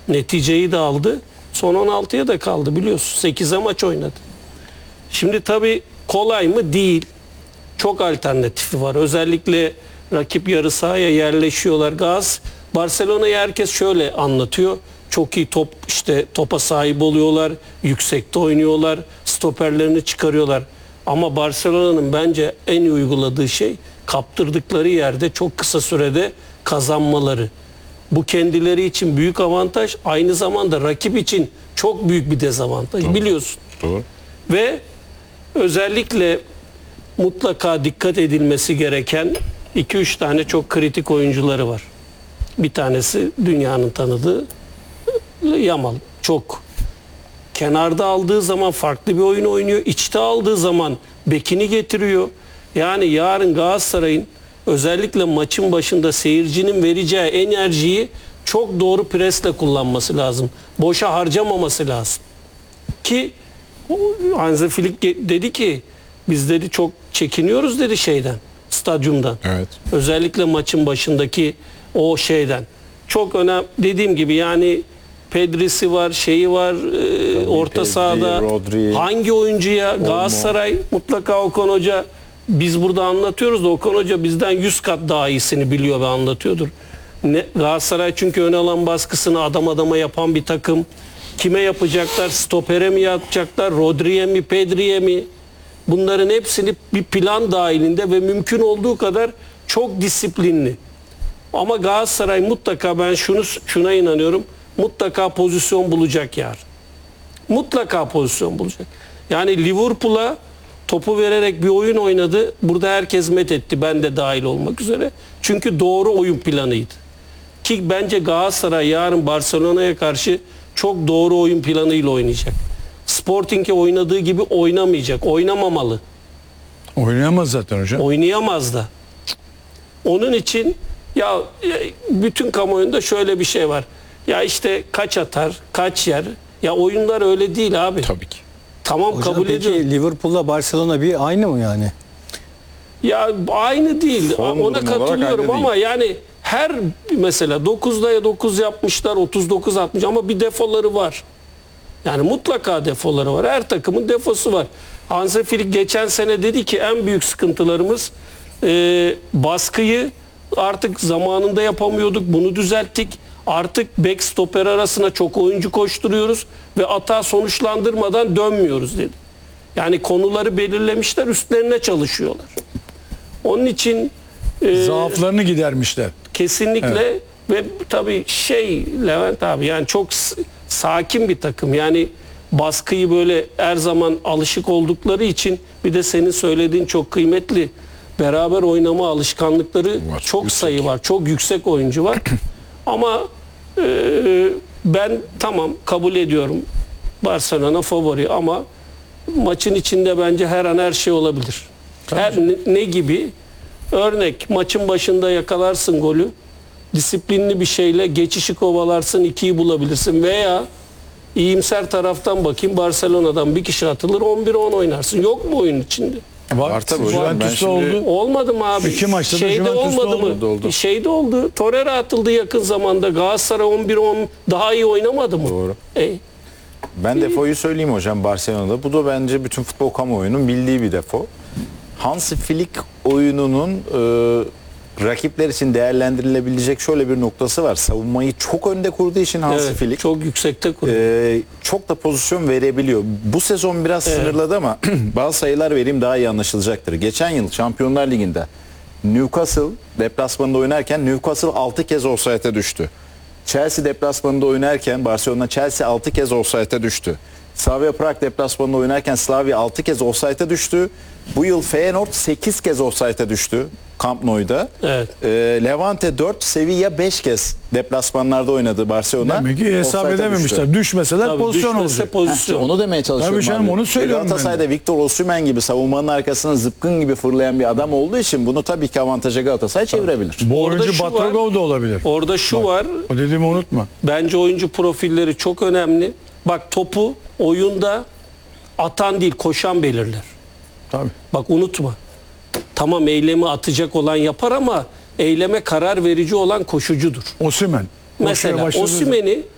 Neticeyi de aldı. Son 16'ya da kaldı biliyorsun. 8'e maç oynadı. Şimdi tabii kolay mı? Değil. Çok alternatifi var. Özellikle rakip yarı sahaya yerleşiyorlar. Barcelona'yı herkes şöyle anlatıyor. Çok iyi topa sahip oluyorlar. Yüksekte oynuyorlar. Stoperlerini çıkarıyorlar. Ama Barcelona'nın bence en iyi uyguladığı şey kaptırdıkları yerde çok kısa sürede kazanmaları. Bu kendileri için büyük avantaj, aynı zamanda rakip için çok büyük bir dezavantaj. Doğru. Biliyorsun. Doğru. Ve özellikle mutlaka dikkat edilmesi gereken 2-3 tane çok kritik oyuncuları var. Bir tanesi dünyanın tanıdığı Yamal. Çok kenarda aldığı zaman farklı bir oyun oynuyor. İçte aldığı zaman bekini getiriyor. Yani yarın Galatasaray'ın özellikle maçın başında seyircinin vereceği enerjiyi çok doğru presle kullanması lazım. Boşa harcamaması lazım. Ki Hansi Flick dedi ki biz dedi çok çekiniyoruz dedi stadyumdan. Evet. Özellikle maçın başındaki o şeyden. Çok önemli dediğim gibi yani Pedri'si var, var, orta Pedri, sahada Rodri, hangi oyuncuya Galatasaray mutlaka Okan Hoca biz burada anlatıyoruz da Okan Hoca bizden 100 kat daha iyisini biliyor ve anlatıyordur. Galatasaray çünkü ön alan baskısını adam adama yapan bir takım. Kime yapacaklar? Stopere mi yapacaklar? Rodri'ye mi? Pedri'ye mi? Bunların hepsini bir plan dahilinde ve mümkün olduğu kadar çok disiplinli. Ama Galatasaray mutlaka ben şuna inanıyorum. Mutlaka pozisyon bulacak yarın. Mutlaka pozisyon bulacak. Yani Liverpool'a topu vererek bir oyun oynadı. Burada herkes methetti. Ben de dahil olmak üzere. Çünkü doğru oyun planıydı. Ki bence Galatasaray yarın Barcelona'ya karşı çok doğru oyun planıyla oynayacak. Sporting'e oynadığı gibi oynamayacak. Oynamamalı. Oynayamaz zaten hocam. Oynayamaz da. Onun için ya bütün kamuoyunda şöyle bir şey var. Ya işte kaç atar, kaç yer. Ya oyunlar öyle değil abi. Tabii ki. Tamam Hocam kabul peki ediyorum. Liverpool'la Barcelona bir aynı mı yani? Ya aynı değil. Form Ona durumu olarak katılıyorum aynı ama yani her mesela 9'da 9 yapmışlar, 39 atmış ama bir defoları var. Yani mutlaka defoları var. Her takımın defosu var. Hansi Flick geçen sene dedi ki en büyük sıkıntılarımız baskıyı artık zamanında yapamıyorduk. Bunu düzelttik. Artık bek stoper arasına çok oyuncu koşturuyoruz ve atağı sonuçlandırmadan dönmüyoruz dedi. Yani konuları belirlemişler, üstlerine çalışıyorlar. Onun için Zaaflarını gidermişler. kesinlikle Evet. ve tabii Levent abi yani çok sakin bir takım. Yani baskıyı böyle her zaman alışık oldukları için bir de senin söylediğin çok kıymetli beraber oynama alışkanlıkları var, çok yüksek. sayı var. Çok yüksek oyuncu var. Ama ben tamam kabul ediyorum. Barcelona favori ama maçın içinde bence her an her şey olabilir. Ne gibi? Örnek maçın başında yakalarsın golü. Disiplinli bir şeyle geçişi kovalarsın, 2'yi bulabilirsin veya iyimser taraftan bakayım Barcelona'dan bir kişi atılır 11-10 oynarsın. Yok mu oyun içinde? Var tabii hocam. Ben Juventus'ta şimdi oldu. Olmadı mı abi? İki maçta da Juventus'ta olmadı mı? oldu. Oldu. Torreira atıldı yakın zamanda. Galatasaray 11-10 daha iyi oynamadı mı? Doğru. Ben defoyu söyleyeyim hocam Barcelona'da. Bu da bence bütün futbol kamuoyunun bildiği bir defo. Hansi Flick oyununun rakipler için değerlendirilebilecek şöyle bir noktası var. Savunmayı çok önde kurduğu için Hansi Flick çok yüksekte kuruyor. çok da pozisyon verebiliyor. Bu sezon biraz sınırladı ama bazı sayılar vereyim daha iyi anlaşılacaktır. Geçen yıl Şampiyonlar Ligi'nde Newcastle deplasmanında oynarken Newcastle 6 kez offside'e düştü. Chelsea deplasmanında oynarken Barcelona Chelsea 6 kez offside'e düştü. Slavia Prag deplasmanında oynarken Slavia 6 kez offside'e düştü. Bu yıl Feyenoord 8 kez offside'e düştü Camp Nou'da. Evet. Levante 4, Sevilla 5 kez deplasmanlarda oynadı Barcelona. Demek ki hesap Offside'e edememişler. düştü. Düşmeseler Tabii pozisyon düşmese olacak. pozisyon. Onu demeye çalışıyorum. Tabii canım, abi. onu söylüyorum ben de. Galatasaray'da Victor Osimhen gibi savunmanın arkasına zıpkın gibi fırlayan bir adam olduğu için bunu tabii ki avantaja Galatasaray çevirebilir. Bu Orada oyuncu şu var. Batragov da olabilir. Orada şu var. O dediğimi unutma. Bence oyuncu profilleri çok önemli. Bak topu oyunda atan değil koşan belirler. Tabii. Bak unutma. Tamam eylemi atacak olan yapar ama eyleme karar verici olan koşucudur. Osimhen. Mesela Osimhen'i